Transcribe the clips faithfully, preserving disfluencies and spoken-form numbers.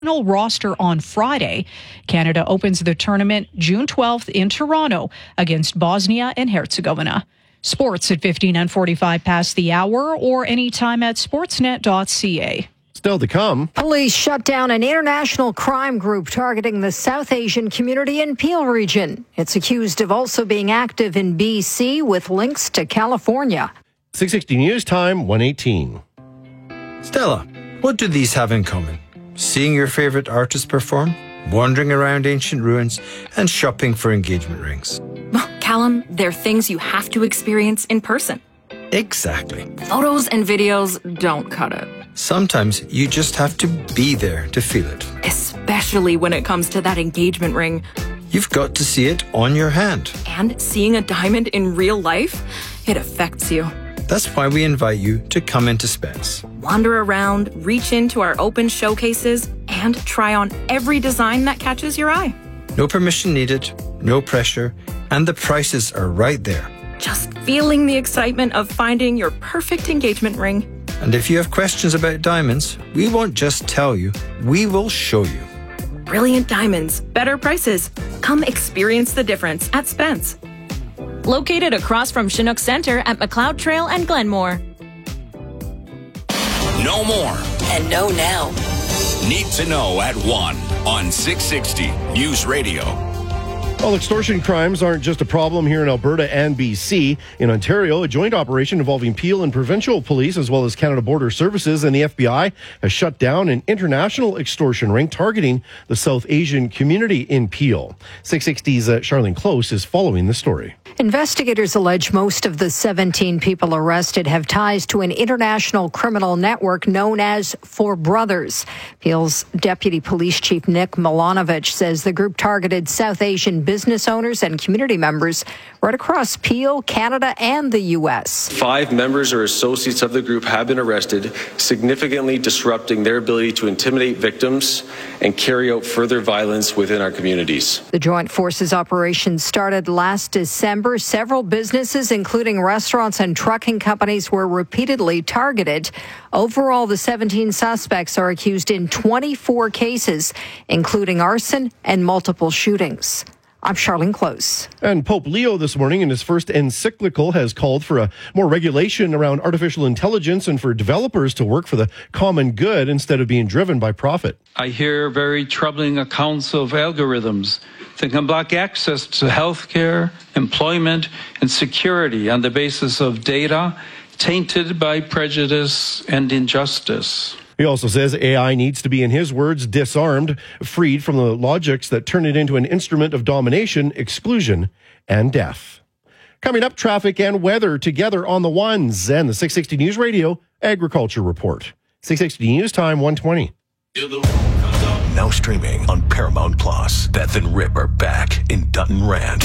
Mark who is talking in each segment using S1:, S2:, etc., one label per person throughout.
S1: roster on Friday. Canada opens the tournament June twelfth in Toronto against Bosnia and Herzegovina. Sports at fifteen and forty-five past the hour or anytime at sportsnet dot c a.
S2: Still to come.
S3: Police shut down an international crime group targeting the South Asian community in Peel region. It's accused of also being active in B C with links to California.
S2: six sixty News Time, one eighteen.
S4: Stella, what do these have in common? Seeing your favorite artist perform, wandering around ancient ruins, and shopping for engagement rings.
S5: Callum, they're things you have to experience in person.
S4: Exactly.
S5: Photos and videos don't cut it.
S4: Sometimes you just have to be there to feel it.
S5: Especially when it comes to that engagement ring.
S4: You've got to see it on your hand.
S5: And seeing a diamond in real life, it affects you.
S4: That's why we invite you to come into Spence.
S5: Wander around, reach into our open showcases, and try on every design that catches your eye.
S4: No permission needed, no pressure, and the prices are right there.
S5: Just feeling the excitement of finding your perfect engagement ring.
S4: And if you have questions about diamonds, we won't just tell you, we will show you.
S5: Brilliant diamonds, better prices. Come experience the difference at Spence. Located across from Chinook Center at McLeod Trail and Glenmore.
S6: No more.
S7: And know now.
S6: Need to know at one on six sixty News Radio.
S2: Well, extortion crimes aren't just a problem here in Alberta and B C. In Ontario, a joint operation involving Peel and provincial police, as well as Canada Border Services and the F B I, has shut down an international extortion ring targeting the South Asian community in Peel. six sixty's uh, Charlene Close is following the story.
S3: Investigators allege most of the seventeen people arrested have ties to an international criminal network known as Four Brothers. Peel's Deputy Police Chief Nick Milanovich says the group targeted South Asian business owners and community members right across Peel, Canada, and the U S.
S8: Five members or associates of the group have been arrested, significantly disrupting their ability to intimidate victims and carry out further violence within our communities.
S3: The Joint Forces operation started last December. Several businesses, including restaurants and trucking companies, were repeatedly targeted. Overall, the seventeen suspects are accused in twenty-four cases, including arson and multiple shootings. I'm Charlene Close.
S2: And Pope Leo this morning in his first encyclical has called for a more regulation around artificial intelligence and for developers to work for the common good instead of being driven by profit.
S9: I hear very troubling accounts of algorithms that can block access to health care, employment, and security on the basis of data tainted by prejudice and injustice.
S2: He also says A I needs to be, in his words, disarmed, freed from the logics that turn it into an instrument of domination, exclusion, and death. Coming up, traffic and weather together on the ones and the six sixty News Radio Agriculture Report. six sixty News Time, one twenty.
S6: Now streaming on Paramount Plus. Beth and Rip are back in Dutton Ranch.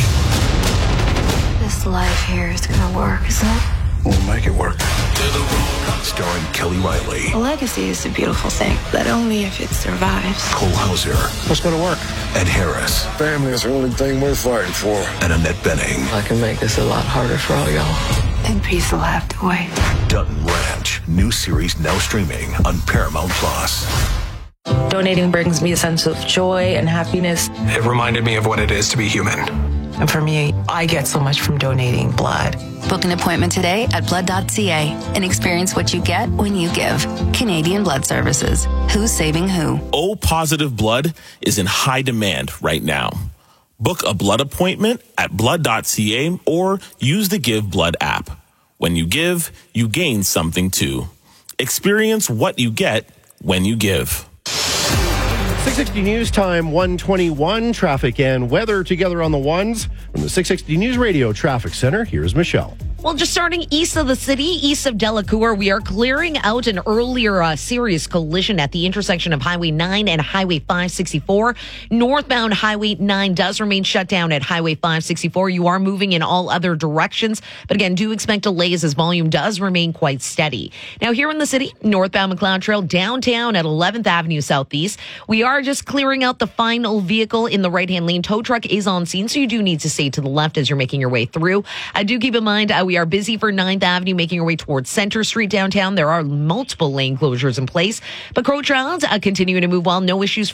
S10: This life here is gonna work, isn't it?
S6: We'll make it work. Starring Kelly Riley.
S10: A legacy is a beautiful thing, but only if it survives.
S6: Cole Hauser.
S2: What's going to work?
S6: Ed Harris.
S11: Family is the only thing worth fighting for.
S6: And Annette Benning.
S12: I can make this a lot harder for all y'all.
S10: And peace will have to wait.
S6: Dutton Ranch. New series now streaming on Paramount Plus.
S13: Donating brings me a sense of joy and happiness.
S14: It reminded me of what it is to be human.
S13: And for me, I get so much from donating blood.
S15: Book an appointment today at blood dot c a and experience what you get when you give. Canadian Blood Services. Who's saving who?
S16: O positive blood is in high demand right now. Book a blood appointment at blood dot c a or use the Give Blood app. When you give, you gain something too. Experience what you get when you give.
S2: six sixty News Time, one twenty-one. Traffic and weather together on the ones. From the six sixty News Radio Traffic Center, here's Michelle.
S17: Well, just starting east of the city, east of Delacour, we are clearing out an earlier uh, serious collision at the intersection of Highway nine and Highway five sixty-four. Northbound Highway nine does remain shut down at Highway five sixty-four. You are moving in all other directions, but again, do expect delays as volume does remain quite steady. Now, here in the city, northbound McLeod Trail, downtown at eleventh Avenue Southeast, we are just clearing out the final vehicle in the right-hand lane. Tow truck is on scene, so you do need to stay to the left as you're making your way through. I do keep in mind, uh, we we are busy for ninth Avenue, making our way towards Center Street downtown. There are multiple lane closures in place, but Crow Trails uh, continuing to move well. No issues